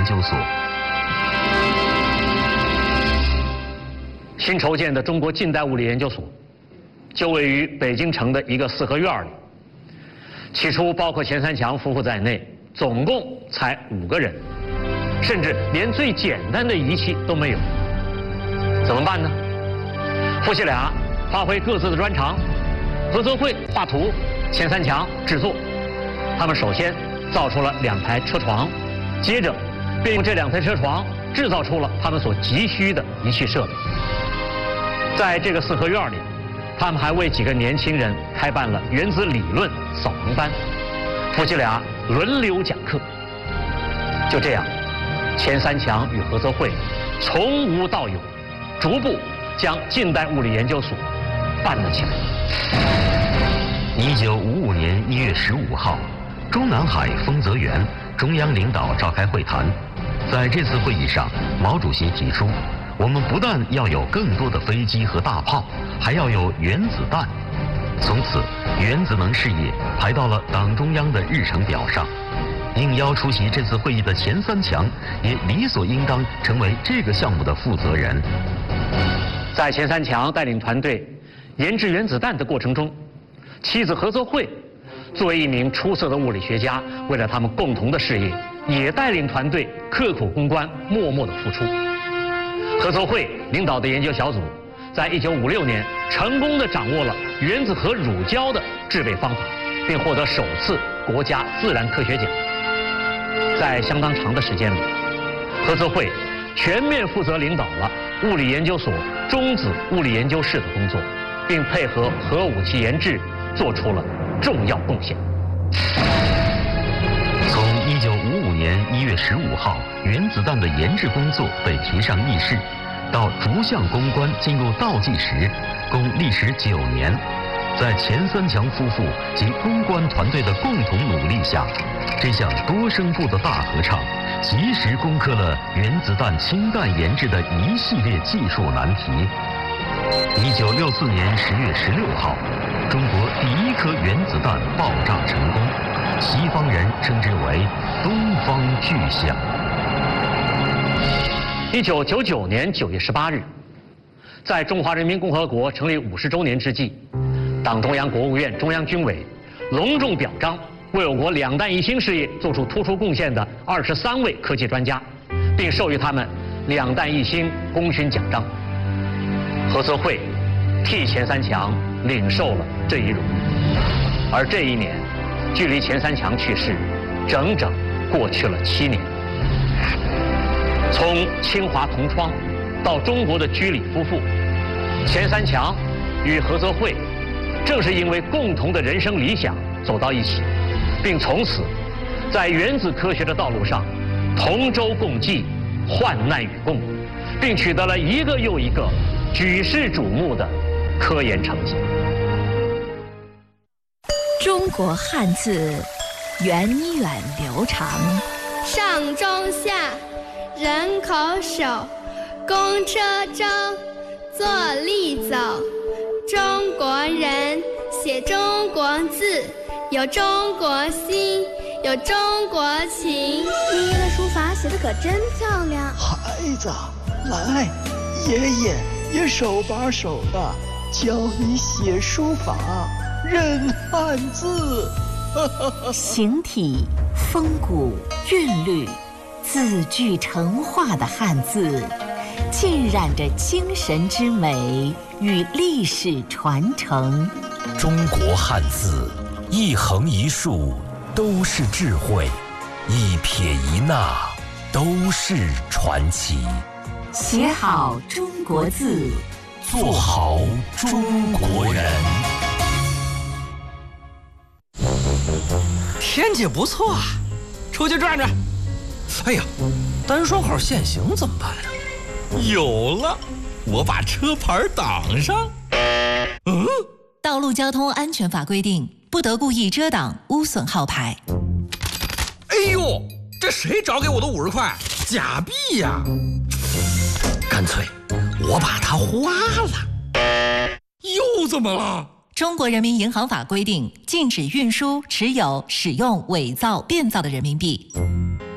研究所。 新筹建的中国近代物理研究所，就位于北京城的一个四合院里。起初，包括钱三强夫妇在内，总共才5个人，甚至连最简单的仪器都没有。怎么办呢？夫妻俩发挥各自的专长，何泽慧画图，钱三强制作。他们首先造出了2台车床，接着便用这2台车床制造出了他们所急需的仪器设备。在这个四合院里，他们还为几个年轻人开办了原子理论扫盲班，夫妻俩轮流讲课。就这样，钱三强与何泽慧从无到有，逐步将近代物理研究所办了起来。 1955年1月15号，中南海丰泽园，中央领导召开会谈。在这次会议上，毛主席提出，我们不但要有更多的飞机和大炮，还要有原子弹。从此，原子能事业排到了党中央的日程表上。应邀出席这次会议的钱三强也理所应当成为这个项目的负责人。 在钱三强带领团队研制原子弹的过程中，妻子何泽慧作为一名出色的物理学家，为了他们共同的事业，也带领团队刻苦攻关，默默的付出。何泽慧领导的研究小组在1956年成功地掌握了原子核乳胶的制备方法，并获得首次国家自然科学奖。在相当长的时间里，何泽慧全面负责领导了物理研究所中子物理研究室的工作，并配合核武器研制做出了重要贡献。 从1955年1月15号原子弹的研制工作被提上议事，到逐项攻关进入倒计时，共历时9年。在钱三强夫妇及攻关团队的共同努力下，这项多声部的大合唱及时攻克了原子弹氢弹研制的一系列技术难题。1964年10月16号，中国第1颗原子弹爆炸成功，西方人称之为东方巨响。 1999年9月18日，在中华人民共和国成立50周年之际，党中央、国务院、中央军委隆重表彰为我国2弹一星事业做出突出贡献的23位科技专家，并授予他们2弹一星功勋奖章。何泽慧替钱三强领受了这一荣誉，而这一年，距离钱三强去世整整过去了7年。从清华同窗到中国的居里夫妇，钱三强与何泽慧正是因为共同的人生理想走到一起，并从此在原子科学的道路上同舟共济，患难与共，并取得了一个又一个举世瞩目的科研成绩。 中国汉字源远流长， 上中下，人口手，公车舟，坐立走。中国人写中国字，有中国心，有中国情。 爷爷的书法写得可真漂亮。 孩子，来，爷爷也手把手的教你写书法，认汉字。 形体、风骨、韵律，字句成画的汉字，浸染着精神之美与历史传承。 中国汉字，一横一竖都是智慧，一撇一捺都是传奇。 写好中国字， 做好中国人。 天气不错啊，出去转转。哎呀，单双号限行怎么办呢？有了，我把车牌挡上。 道路交通安全法规定，不得故意遮挡、污损号牌。 哎呦，这谁找给我的50块？假币呀！干脆我把它花了。又怎么了？ 中国人民银行法规定，禁止运输、持有、使用伪造、变造的人民币。